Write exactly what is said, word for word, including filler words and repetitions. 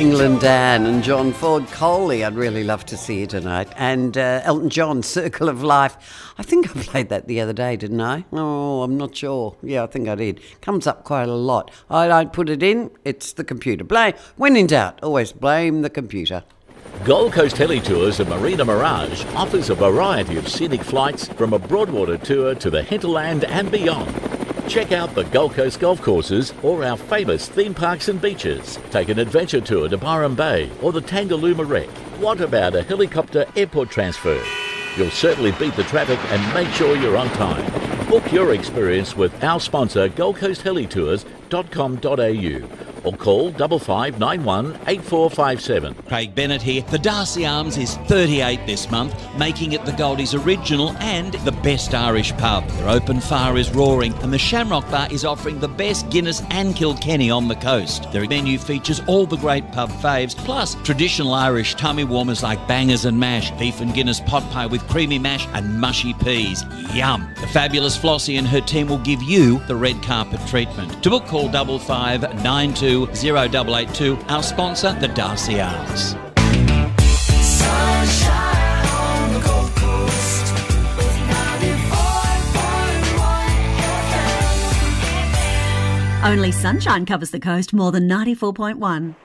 England Dan and John Ford Coley. I'd really love to see you tonight. And uh, Elton John, Circle of Life. I think I played that the other day, didn't I? Oh, I'm not sure. Yeah, I think I did. Comes up quite a lot. I don't put it in. It's the computer. Blame. When in doubt, always blame the computer. Gold Coast Heli Tours and Marina Mirage offers a variety of scenic flights from a Broadwater tour to the hinterland and beyond. Check out the Gold Coast golf courses or our famous theme parks and beaches. Take an adventure tour to Byron Bay or the Tangalooma Wreck. What about a helicopter airport transfer? You'll certainly beat the traffic and make sure you're on time. Book your experience with our sponsor gold coast heli tours dot com dot a u or call double five nine one eight four five seven. Craig Bennett here. The Darcy Arms is thirty-eight this month, making it the Goldies original and the best Irish pub. Their open fire is roaring and the Shamrock Bar is offering the best Guinness and Kilkenny on the coast. Their menu features all the great pub faves, plus traditional Irish tummy warmers like bangers and mash, beef and Guinness pot pie with creamy mash and mushy peas. Yum! The fabulous Flossie and her team will give you the red carpet treatment. To book, call double five nine two zero eight eight two. Our sponsor, the Darcy Arms. Sunshine on the Gold Coast with ninety-four point one F M. Only sunshine covers the coast more than ninety-four point one.